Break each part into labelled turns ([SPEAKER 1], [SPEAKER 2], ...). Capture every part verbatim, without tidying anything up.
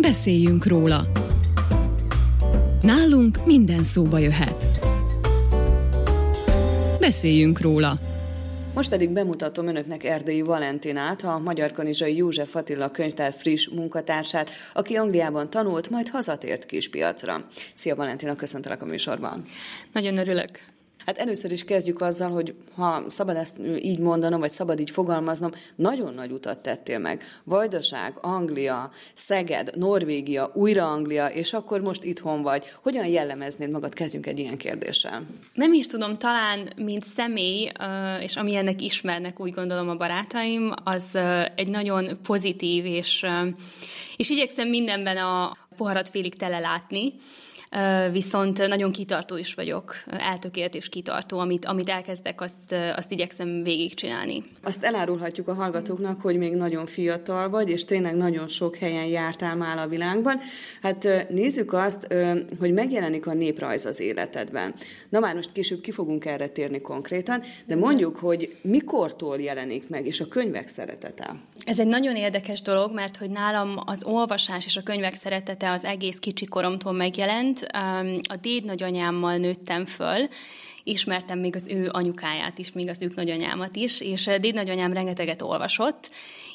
[SPEAKER 1] Beszéljünk róla. Nálunk minden szóba jöhet. Beszéljünk róla.
[SPEAKER 2] Most pedig bemutatom önöknek Erdélyi Valentinát, a Magyarkanizsai József Attila könyvtár friss munkatársát, aki Angliában tanult, majd hazatért Kispiacra. Szia Valentina, köszöntelek a műsorban.
[SPEAKER 3] Nagyon örülök.
[SPEAKER 2] Hát először is kezdjük azzal, hogy ha szabad ezt így mondanom, vagy szabad így fogalmaznom, nagyon nagy utat tettél meg. Vajdaság, Anglia, Szeged, Norvégia, újra Anglia, és akkor most itthon vagy. Hogyan jellemeznéd magad? Kezdjünk egy ilyen kérdéssel.
[SPEAKER 3] Nem is tudom, talán mint személy, és amilyennek ismernek, úgy gondolom a barátaim, az egy nagyon pozitív, és, és igyekszem mindenben a poharat félig tele látni. Viszont nagyon kitartó is vagyok, eltökélt és kitartó, amit, amit elkezdek, azt, azt igyekszem végigcsinálni.
[SPEAKER 2] Azt elárulhatjuk a hallgatóknak, hogy még nagyon fiatal vagy, és tényleg nagyon sok helyen jártál már a világban. Hát nézzük azt, hogy megjelenik a néprajz az életedben. Na már most később ki fogunk erre térni konkrétan, de mondjuk, hogy mikortól jelenik meg, és a könyvek szeretete?
[SPEAKER 3] Ez egy nagyon érdekes dolog, mert hogy nálam az olvasás és a könyvek szeretete az egész kicsi koromtól megjelent. A dédnagyanyámmal nőttem föl, ismertem még az ő anyukáját is, még az ők nagyanyámat is, és dédnagyanyám rengeteget olvasott,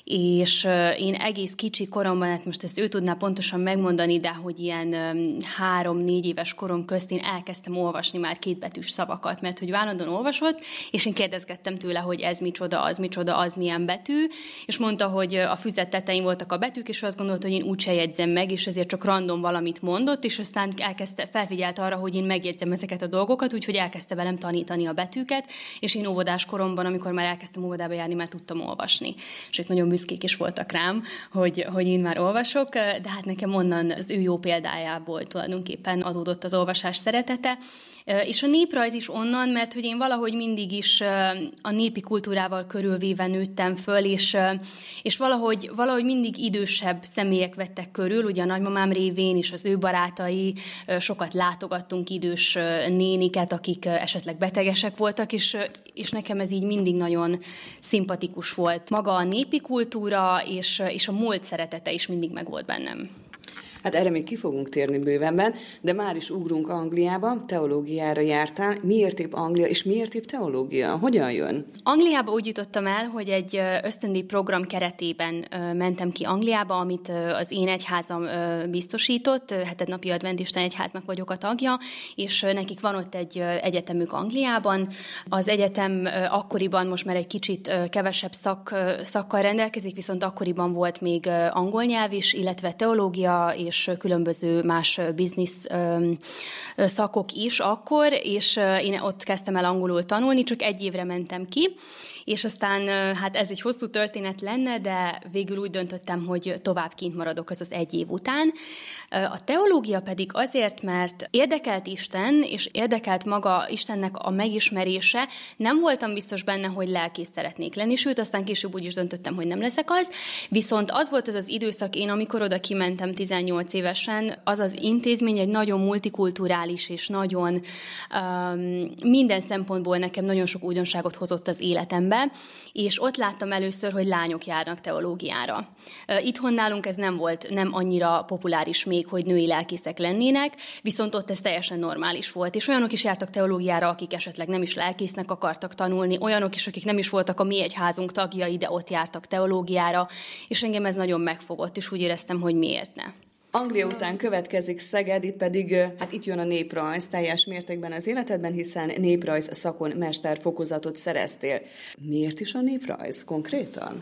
[SPEAKER 3] és én egész kicsi koromban, hát most ezt ő tudná pontosan megmondani, de hogy ilyen három-négy éves korom közt én elkezdtem olvasni már kétbetűs szavakat, mert hogy vállandóan olvasott, és én kérdezgettem tőle, hogy ez micsoda, az micsoda, az milyen betű, és mondta, hogy a füzet tetején voltak a betűk, és azt gondolta, hogy én úgyse jegyzem meg, és ezért csak random valamit mondott, és aztán elkezdte, felfigyelt arra, hogy én megjegyzem ezeket a dolgokat, úgyhogy elkezdte velem tanítani a betűket, és én óvodás koromban, amikor már elkezdtem óvodába járni, már tudtam olvasni. És ők nagyon büszkék is voltak rám, hogy, hogy én már olvasok, de hát nekem onnan az ő jó példájából tulajdonképpen adódott az olvasás szeretete. És a néprajz is onnan, mert hogy én valahogy mindig is a népi kultúrával körülvéve nőttem föl, és, és valahogy, valahogy mindig idősebb személyek vettek körül, ugye a nagymamám révén és az ő barátai, sokat látogattunk idős néniket, akik esetleg betegesek voltak, és, és nekem ez így mindig nagyon szimpatikus volt. Maga a népi kultúra és, és a múlt szeretete is mindig megvolt bennem.
[SPEAKER 2] Hát erre még ki fogunk térni bővenben, de már is ugrunk Angliába, teológiára jártál. Miért épp Anglia, és miért épp teológia? Hogyan jön?
[SPEAKER 3] Angliába úgy jutottam el, hogy egy ösztöndíj program keretében mentem ki Angliába, amit az én egyházam biztosított, hetednapi adventista egyháznak vagyok a tagja, és nekik van ott egy egyetemük Angliában. Az egyetem akkoriban most már egy kicsit kevesebb szak, szakkal rendelkezik, viszont akkoriban volt még angol nyelv is, illetve teológia és és különböző más biznisz szakok is akkor, és én ott kezdtem el angolul tanulni, csak egy évre mentem ki, és aztán hát ez egy hosszú történet lenne, de végül úgy döntöttem, hogy tovább kint maradok az az egy év után. A teológia pedig azért, mert érdekelt Isten, és érdekelt maga Istennek a megismerése. Nem voltam biztos benne, hogy lelkész szeretnék lenni, sőt, aztán később úgy is döntöttem, hogy nem leszek az. Viszont az volt az az időszak, én amikor oda kimentem tizennyolc évesen, az az intézmény egy nagyon multikulturális, és nagyon um, minden szempontból nekem nagyon sok újdonságot hozott az életembe, és ott láttam először, hogy lányok járnak teológiára. Itthon nálunk ez nem volt, nem annyira populáris még, hogy női lelkészek lennének, viszont ott ez teljesen normális volt. És olyanok is jártak teológiára, akik esetleg nem is lelkésznek akartak tanulni, olyanok is, akik nem is voltak a mi egyházunk tagjai, de ott jártak teológiára, és engem ez nagyon megfogott, és úgy éreztem, hogy miért ne.
[SPEAKER 2] Anglia után következik Szeged, itt pedig, hát itt jön a néprajz teljes mértékben az életedben, hiszen néprajz szakon mesterfokozatot szereztél. Miért is a néprajz konkrétan?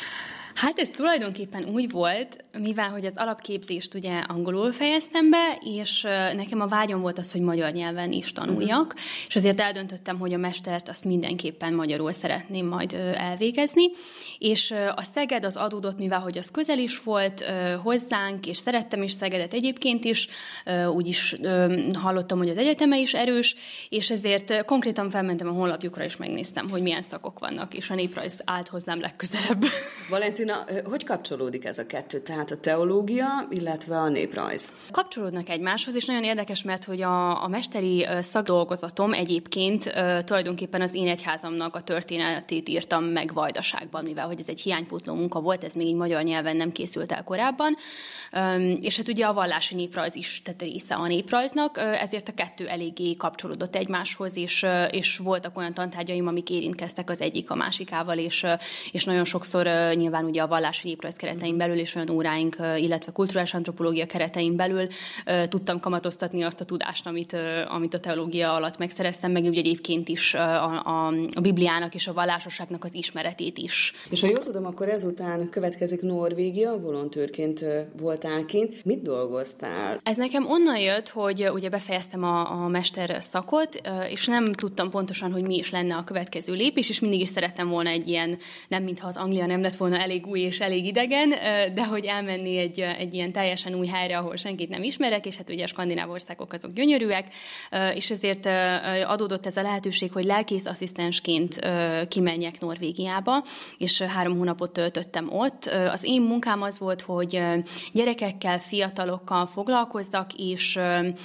[SPEAKER 3] Hát ez tulajdonképpen úgy volt, mivel hogy az alapképzést ugye angolul fejeztem be, és nekem a vágyam volt az, hogy magyar nyelven is tanuljak, mm. és azért eldöntöttem, hogy a mestert azt mindenképpen magyarul szeretném majd elvégezni, és a Szeged az adódott, mivel hogy az közel is volt hozzánk, és szerettem is Szegedet egyébként is, úgyis hallottam, hogy az egyeteme is erős, és ezért konkrétan felmentem a honlapjukra, és megnéztem, hogy milyen szakok vannak, és a néprajz állt hozzám legközelebb.
[SPEAKER 2] Valentina, Katarina, hogy kapcsolódik ez a kettő, tehát a teológia, illetve a néprajz?
[SPEAKER 3] Kapcsolódnak egymáshoz, és nagyon érdekes, mert hogy a, a mesteri szakdolgozatom egyébként tulajdonképpen az én egyházamnak a történetét írtam meg Vajdaságban, mivel hogy ez egy hiánypótló munka volt, ez még így magyar nyelven nem készült el korábban, és hát ugye a vallási néprajz is tett része a néprajznak, ezért a kettő eléggé kapcsolódott egymáshoz, és, és voltak olyan tantárgyaim, amik érintkeztek az egyik a másikával, és, és nagyon sokszor nyilván ugye a vallási néprajz keretein belül, és olyan óráink, illetve kulturális antropológia keretein belül tudtam kamatoztatni azt a tudást, amit, amit a teológia alatt megszereztem, meg ugye egyébként is a, a, a Bibliának és a vallásosságnak az ismeretét is.
[SPEAKER 2] És ha jól tudom, akkor ezután következik Norvégia, volontőrként voltál kint. Mit dolgoztál?
[SPEAKER 3] Ez nekem onnan jött, hogy ugye befejeztem a, a mester szakot, és nem tudtam pontosan, hogy mi is lenne a következő lépés, és mindig is szerettem volna egy ilyen, nem mintha az Anglia nem lett volna elég új és elég idegen, de hogy elmenni egy, egy ilyen teljesen új helyre, ahol senkit nem ismerek, és hát ugye a skandináv országok azok gyönyörűek, és ezért adódott ez a lehetőség, hogy lelkész asszisztensként kimenjek Norvégiába, és három hónapot töltöttem ott. Az én munkám az volt, hogy gyerekekkel, fiatalokkal foglalkozzak, és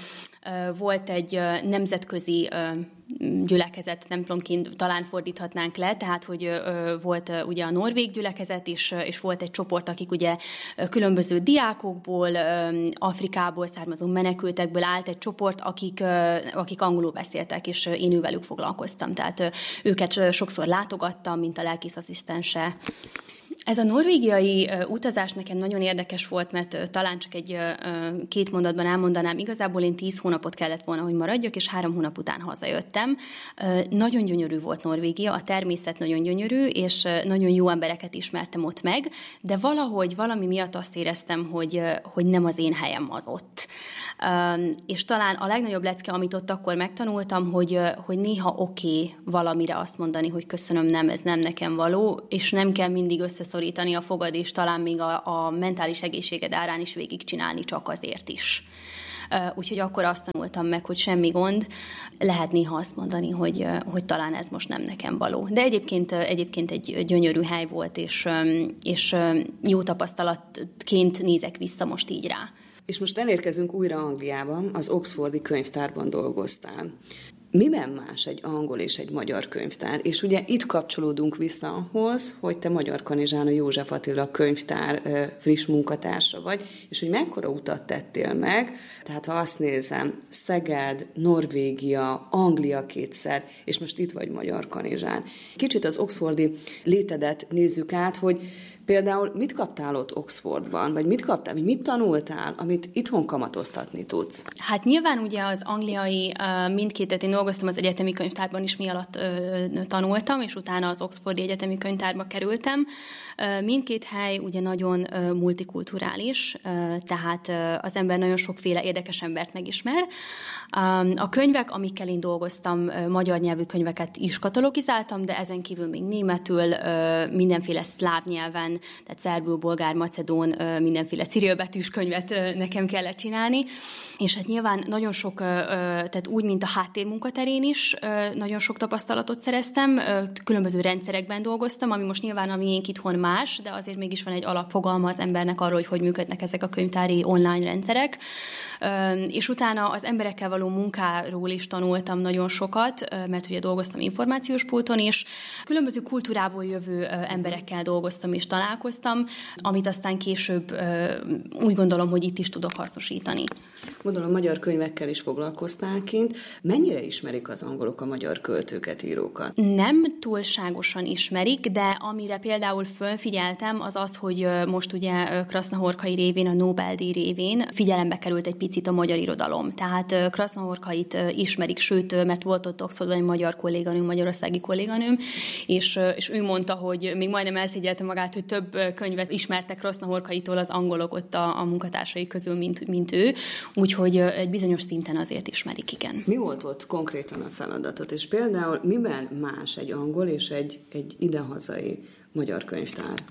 [SPEAKER 3] volt egy nemzetközi gyülekezet, templomként talán fordíthatnánk le, tehát, hogy volt ugye a norvég gyülekezet, és, és volt egy csoport, akik ugye különböző diákokból, Afrikából származó menekültekből állt egy csoport, akik, akik angolul beszéltek, és én ővelük foglalkoztam. Tehát őket sokszor látogattam, mint a lelkész asszisztense. Ez a norvégiai utazás nekem nagyon érdekes volt, mert talán csak egy két mondatban elmondanám, igazából én tíz hónapot kellett volna, hogy maradjak, és három hónap után hazajöttem. Nagyon gyönyörű volt Norvégia, a természet nagyon gyönyörű, és nagyon jó embereket ismertem ott meg, de valahogy valami miatt azt éreztem, hogy, hogy nem az én helyem az ott. És talán a legnagyobb lecke, amit ott akkor megtanultam, hogy, hogy néha oké okay valamire azt mondani, hogy köszönöm, nem, ez nem nekem való, és nem kell mindig összeszorítani a fogad, és talán még a, a mentális egészséged árán is végigcsinálni csak azért is. Úgyhogy akkor azt tanultam meg, hogy semmi gond, lehet néha azt mondani, hogy, hogy talán ez most nem nekem való. De egyébként, egyébként egy gyönyörű hely volt, és, és jó tapasztalatként nézek vissza most így rá.
[SPEAKER 2] És most elérkezünk újra Angliában, az Oxfordi könyvtárban dolgoztál. Miben más egy angol és egy magyar könyvtár? És ugye itt kapcsolódunk vissza ahhoz, hogy te Magyar Kanizsán a József Attila könyvtár friss munkatársa vagy, és hogy mekkora utat tettél meg, tehát ha azt nézem, Szeged, Norvégia, Anglia kétszer, és most itt vagy Magyar Kanizsán. Kicsit az oxfordi létedet nézzük át, hogy például mit kaptál ott Oxfordban, vagy mit kaptál, vagy mit tanultál, amit itthon kamatoztatni tudsz?
[SPEAKER 3] Hát nyilván ugye az angliai mindkétet, én dolgoztam az egyetemi könyvtárban is, mi alatt tanultam, és utána az Oxfordi Egyetemi Könyvtárba kerültem. Mindkét hely ugye nagyon multikulturális, tehát az ember nagyon sokféle érdekes embert megismer. A könyvek, amikkel én dolgoztam, magyar nyelvű könyveket is katalogizáltam, de ezen kívül még németül, mindenféle szláv nyelven, tehát szerbül, bolgár, macedón, mindenféle cirilbetűs könyvet nekem kellett csinálni, és hát nyilván nagyon sok, tehát úgy, mint a háttérmunkaterén is, nagyon sok tapasztalatot szereztem, különböző rendszerekben dolgoztam, ami most nyilván a miénk itthon más, de azért mégis van egy alapfogalma az embernek arról, hogy hogy működnek ezek a könyvtári online rendszerek, és utána az emberekkel való munkáról is tanultam nagyon sokat, mert ugye dolgoztam információs pulton is, különböző kultúrából jövő emberekkel dolgoztam és találkoztam, amit aztán később úgy gondolom, hogy itt is tudok hasznosítani.
[SPEAKER 2] Gondolom, magyar könyvekkel is foglalkoztál kint. Mennyire ismerik az angolok a magyar költőket, írókat?
[SPEAKER 3] Nem túlságosan ismerik, de amire például fölfigyeltem, az az, hogy most ugye Krasznahorkai révén, a Nobel-díj révén figyelembe került egy picit a magyar irodalom. Tehát Krasznahorkait ismerik, sőt, mert volt ott Oxfordban egy magyar kolléganőm, magyarországi kolléganőm, és, és ő mondta, hogy még majdnem elszégyelte magát, hogy több könyvet ismertek Krasznahorkaitól az angolok ott a, a munkatársai közül, mint, mint ő. Úgyhogy egy bizonyos szinten azért ismerik, igen.
[SPEAKER 2] Mi volt ott konkrétan a feladatot, és például miben más egy angol és egy, egy idehazai magyar könyvtár?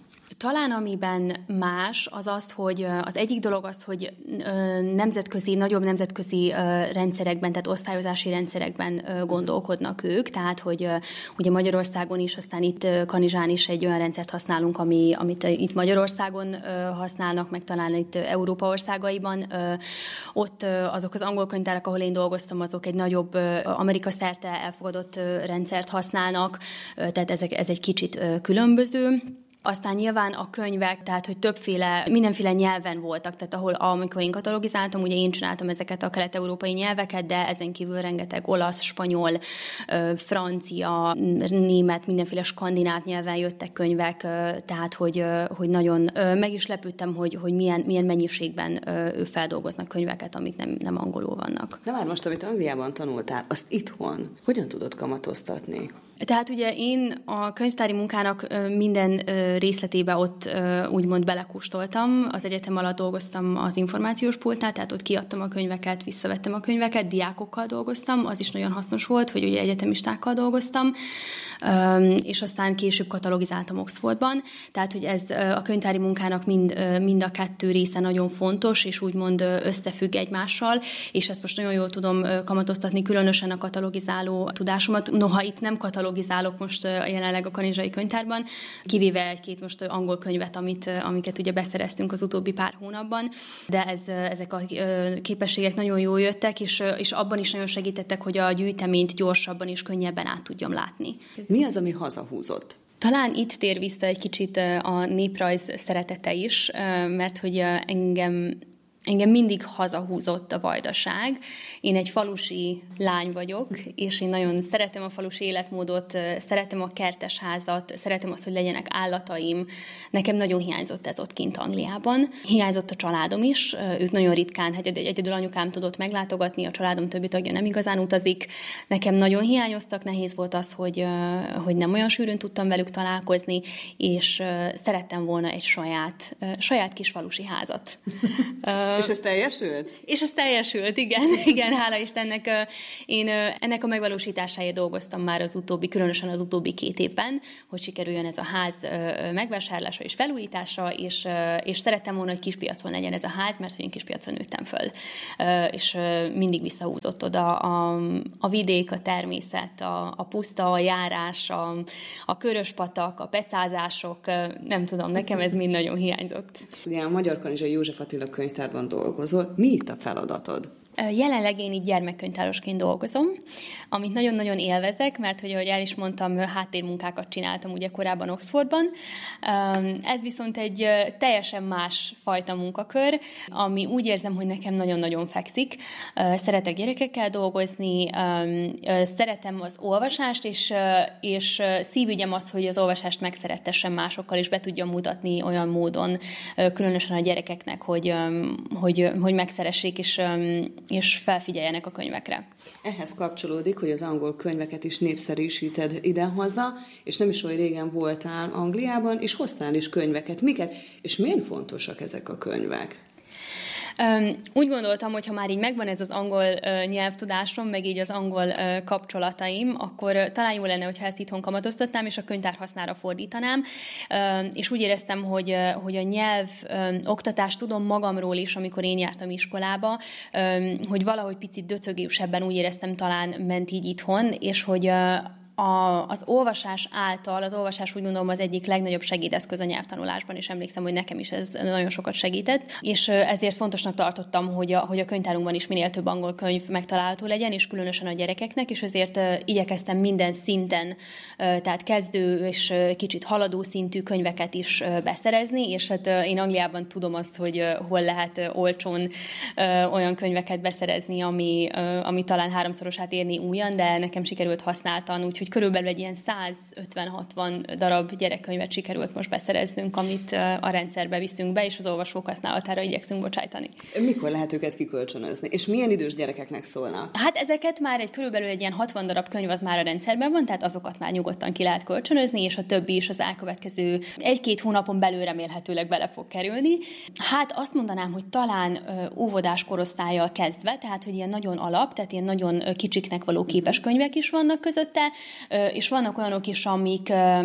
[SPEAKER 3] Talán amiben más az az, hogy az egyik dolog az, hogy nemzetközi, nagyobb nemzetközi rendszerekben, tehát osztályozási rendszerekben gondolkodnak ők, tehát hogy ugye Magyarországon is, aztán itt Kanizsán is egy olyan rendszert használunk, ami, amit itt Magyarországon használnak, meg talán itt Európa országaiban. Ott azok az angol könyvtárak, ahol én dolgoztam, azok egy nagyobb Amerika szerte elfogadott rendszert használnak, tehát ezek, ez egy kicsit különböző. Aztán nyilván a könyvek, tehát hogy többféle, mindenféle nyelven voltak, tehát ahol amikor én katalogizáltam, ugye én csináltam ezeket a kelet-európai nyelveket, de ezen kívül rengeteg olasz, spanyol, francia, német, mindenféle skandináv nyelven jöttek könyvek, tehát hogy, hogy nagyon meg is lepődtem, hogy, hogy milyen, milyen mennyiségben feldolgoznak könyveket, amik nem, nem angolul vannak.
[SPEAKER 2] De már most, amit Angliában tanultál, azt itthon hogyan tudod kamatoztatni?
[SPEAKER 3] Tehát ugye én a könyvtári munkának minden részletébe ott úgymond belekóstoltam. Az egyetem alatt dolgoztam az információs pultnál, tehát ott kiadtam a könyveket, visszavettem a könyveket, diákokkal dolgoztam, az is nagyon hasznos volt, hogy ugye egyetemistákkal dolgoztam, és aztán később katalogizáltam Oxfordban. Tehát, hogy ez a könyvtári munkának mind, mind a kettő része nagyon fontos, és úgymond összefügg egymással, és ezt most nagyon jól tudom kamatoztatni, különösen a katalogizáló tudásomat. Noha itt nem katalogizálok most jelenleg a kanizsai könyvtárban, kivéve egy-két most angol könyvet, amit, amiket ugye beszereztünk az utóbbi pár hónapban, de ez, ezek a képességek nagyon jól jöttek, és, és abban is nagyon segítettek, hogy a gyűjteményt gyorsabban és könnyebben át tudjam látni.
[SPEAKER 2] Mi az, ami hazahúzott?
[SPEAKER 3] Talán itt tér vissza egy kicsit a néprajz szeretete is, mert hogy engem Engem mindig hazahúzott a Vajdaság. Én egy falusi lány vagyok, és én nagyon szeretem a falusi életmódot, szeretem a kertesházat, szeretem azt, hogy legyenek állataim. Nekem nagyon hiányzott ez ott kint Angliában. Hiányzott a családom is, ők nagyon ritkán, hát egyedül anyukám tudott meglátogatni, a családom többi tagja nem igazán utazik. Nekem nagyon hiányoztak, nehéz volt az, hogy, hogy nem olyan sűrűn tudtam velük találkozni, és szerettem volna egy saját, saját kis falusi házat.
[SPEAKER 2] És ez teljesült?
[SPEAKER 3] És ez teljesült, igen, igen, hála Istennek. Én ennek a megvalósításáért dolgoztam már az utóbbi, különösen az utóbbi két évben, hogy sikerüljön ez a ház megvásárlása és felújítása, és, és szerettem volna, hogy Kispiacon legyen ez a ház, mert én Kispiacon nőttem föl. És mindig visszahúzott oda a, a vidék, a természet, a, a puszta, a járás, a, a köröspatak, a pecázások, nem tudom, nekem ez mind nagyon hiányzott.
[SPEAKER 2] Ugye a Magyar Kanizsai József Attila könyvtárban dolgozol. Mi itt a feladatod?
[SPEAKER 3] Jelenleg én itt gyermekkönyvtárosként dolgozom, amit nagyon-nagyon élvezek, mert hogy, ahogy el is mondtam, háttérmunkákat csináltam ugye korábban Oxfordban. Ez viszont egy teljesen más fajta munkakör, ami úgy érzem, hogy nekem nagyon-nagyon fekszik. Szeretek gyerekekkel dolgozni, szeretem az olvasást, és, és szívügyem az, hogy az olvasást megszerettessem másokkal, és be tudjam mutatni olyan módon, különösen a gyerekeknek, hogy, hogy, hogy megszeressék, és és felfigyeljenek a könyvekre.
[SPEAKER 2] Ehhez kapcsolódik, hogy az angol könyveket is népszerűsíted idehaza, és nem is olyan régen voltál Angliában, és hoztál is könyveket. Miket? És miért fontosak ezek a könyvek?
[SPEAKER 3] Úgy gondoltam, hogy ha már így megvan ez az angol nyelvtudásom, meg így az angol kapcsolataim, akkor talán jó lenne, hogyha ezt itthon kamatoztatnám, és a könyvtárhasznára fordítanám. És úgy éreztem, hogy, hogy a nyelv oktatást tudom magamról is, amikor én jártam iskolába, hogy valahogy picit döcögősebben úgy éreztem, talán ment így itthon, és hogy A, az olvasás által, az olvasás úgy gondolom az egyik legnagyobb segédeszköz a nyelvtanulásban, és emlékszem, hogy nekem is ez nagyon sokat segített, és ezért fontosnak tartottam, hogy a, hogy a könyvtárunkban is minél több angol könyv megtalálható legyen, és különösen a gyerekeknek, és ezért igyekeztem minden szinten, tehát kezdő és kicsit haladó szintű könyveket is beszerezni, és hát én Angliában tudom azt, hogy hol lehet olcsón olyan könyveket beszerezni, ami, ami talán háromszorosát érni újan, de nekem sikerült használtan, úgyhogy körülbelül egy ilyen száz ötven-hatvan darab gyerekkönyvet sikerült most beszereznünk, amit a rendszerbe viszünk be, és az olvasók használatára igyekszünk bocsájtani.
[SPEAKER 2] Mikor lehet őket kikölcsönözni? És milyen idős gyerekeknek szólnak?
[SPEAKER 3] Hát ezeket már egy körülbelül egy ilyen hatvan darab könyv az már a rendszerben van, tehát azokat már nyugodtan ki lehet kölcsönözni, és a többi is az elkövetkező egy-két hónapon belül remélhetőleg bele fog kerülni. Hát azt mondanám, hogy talán óvodás korosztállyal kezdve, tehát hogy ilyen nagyon alap, tehát ilyen nagyon kicsiknek való képes könyvek is vannak közötte, és vannak olyanok is, amik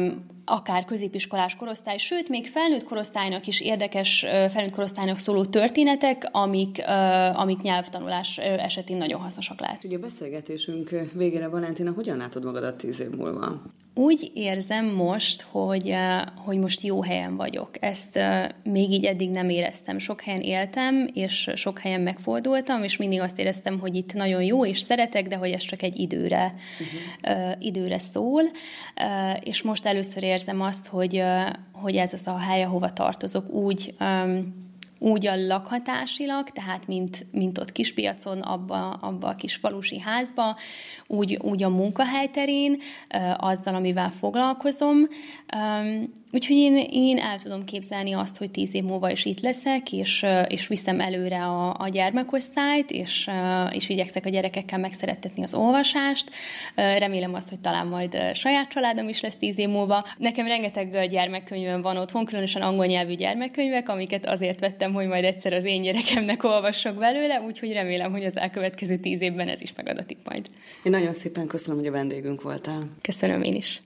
[SPEAKER 3] akár középiskolás korosztály, sőt, még felnőtt korosztálynak is érdekes, felnőtt korosztálynak szóló történetek, amik, amik nyelvtanulás esetén nagyon hasznosak lehet.
[SPEAKER 2] Ugye a beszélgetésünk végére, Valentina, hogyan látod magadat tíz év múlva?
[SPEAKER 3] Úgy érzem most, hogy, hogy most jó helyen vagyok. Ezt még így eddig nem éreztem. Sok helyen éltem, és sok helyen megfordultam, és mindig azt éreztem, hogy itt nagyon jó, és szeretek, de hogy ez csak egy időre, uh-huh. időre szól. És most először érzem azt, hogy, hogy ez az a hely, ahova tartozok, úgy... úgy a lakhatásilag, tehát mint, mint ott Kispiacon, abba, abba a kis falusi házba, úgy, úgy a munkahely terén, azzal, amivel foglalkozom. Úgyhogy én, én el tudom képzelni azt, hogy tíz év múlva is itt leszek, és, és viszem előre a, a gyermekosztályt, és, és igyekszek a gyerekekkel megszerettetni az olvasást. Remélem azt, hogy talán majd saját családom is lesz tíz év múlva. Nekem rengeteg gyermekkönyvem van otthon, különösen angol nyelvű gyermekkönyvek, amiket azért vettem, hogy majd egyszer az én gyerekemnek olvassak belőle, úgyhogy remélem, hogy az elkövetkező tíz évben ez is megadatik majd.
[SPEAKER 2] Én nagyon szépen köszönöm, hogy a vendégünk voltál.
[SPEAKER 3] Köszönöm én is.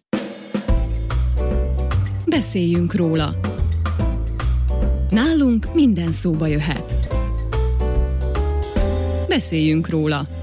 [SPEAKER 1] Beszéljünk róla. Nálunk minden szóba jöhet. Beszéljünk róla.